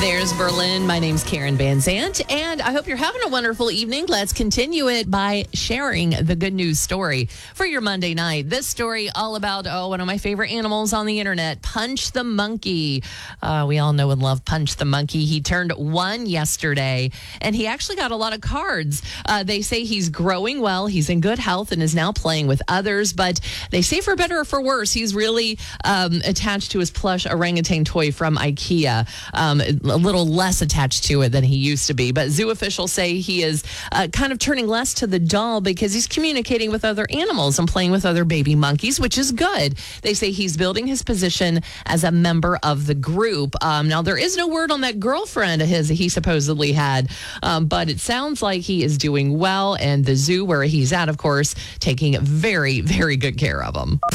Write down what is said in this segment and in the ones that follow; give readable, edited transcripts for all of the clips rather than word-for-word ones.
There's Berlin. My name's Karen Van Zant, and I hope you're having a wonderful evening. Let's continue it by sharing the good news story for your Monday night. This story all about, one of my favorite animals on the internet, Punch the Monkey. We all know and love Punch the Monkey. He turned 1 yesterday, and he actually got a lot of cards. They say he's growing well, he's in good health, and is now playing with others, but they say for better or for worse, he's really attached to his plush orangutan toy from IKEA. A little less attached to it than he used to be. But zoo officials say he is kind of turning less to the doll because he's communicating with other animals and playing with other baby monkeys, which is good. They say he's building his position as a member of the group. Now, there is no word on that girlfriend of his that he supposedly had, but it sounds like he is doing well, and the zoo where he's at, of course, taking very, very good care of him.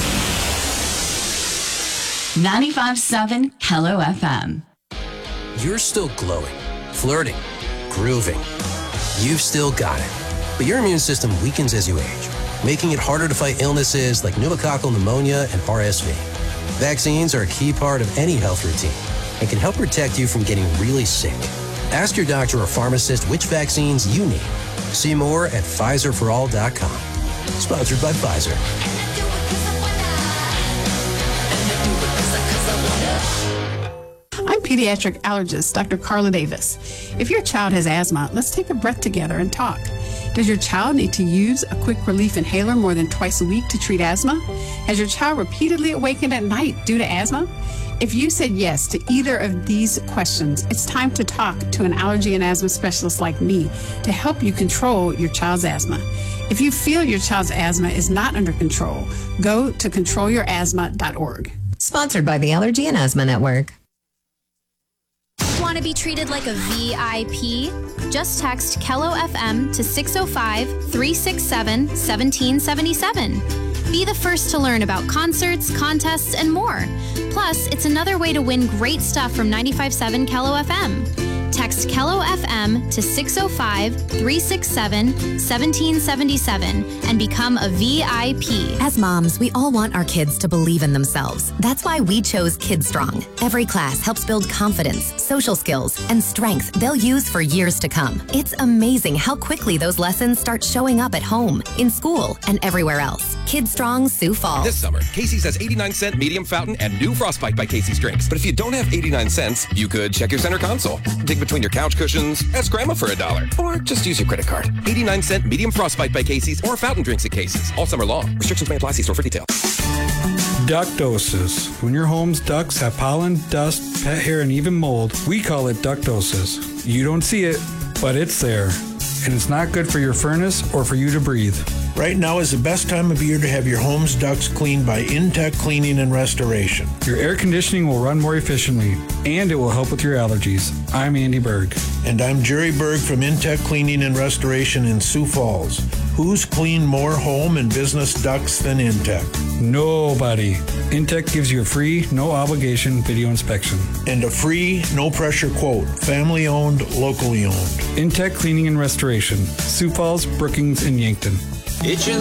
95.7 Hello FM. You're still glowing, flirting, grooving. You've still got it. But your immune system weakens as you age, making it harder to fight illnesses like pneumococcal pneumonia and RSV. Vaccines are a key part of any health routine and can help protect you from getting really sick. Ask your doctor or pharmacist which vaccines you need. See more at PfizerForAll.com. Sponsored by Pfizer. I'm pediatric allergist Dr. Carla Davis. If your child has asthma, let's take a breath together and talk. Does your child need to use a quick relief inhaler more than twice a week to treat asthma? Has your child repeatedly awakened at night due to asthma? If you said yes to either of these questions, it's time to talk to an allergy and asthma specialist like me to help you control your child's asthma. If you feel your child's asthma is not under control, go to controlyourasthma.org. Sponsored by the Allergy and Asthma Network. Want to be treated like a VIP? Just text Kello FM to 605-367-1777. Be the first to learn about concerts, contests, and more. Plus, it's another way to win great stuff from 95.7 Kello FM. Text Kello FM to 605-367-1777 and become a VIP. As moms, we all want our kids to believe in themselves. That's why we chose KidStrong. Every class helps build confidence, social skills, and strength they'll use for years to come. It's amazing how quickly those lessons start showing up at home, in school, and everywhere else. KidStrong Sioux Falls. This summer, Casey's has 89-cent medium fountain and new Frostbite by Casey's drinks. But if you don't have 89 cents, you could check your center console. Dig between your couch cushions, ask Grandma for $1, or just use your credit card. 89-cent medium Frostbite by Casey's or fountain drinks at Casey's all summer long. Restrictions may apply. See store for details. Ductosis. When your home's ducts have pollen, dust, pet hair, and even mold, we call it ductosis. You don't see it, but it's there. And it's not good for your furnace or for you to breathe. Right now is the best time of year to have your home's ducts cleaned by Intech Cleaning and Restoration. Your air conditioning will run more efficiently, and it will help with your allergies. I'm Andy Berg. And I'm Jerry Berg from Intech Cleaning and Restoration in Sioux Falls. Who's cleaned more home and business ducts than Intech? Nobody. Intech gives you a free, no obligation video inspection. And a free, no pressure quote. Family owned, locally owned. Intech Cleaning and Restoration. Sioux Falls, Brookings, and Yankton.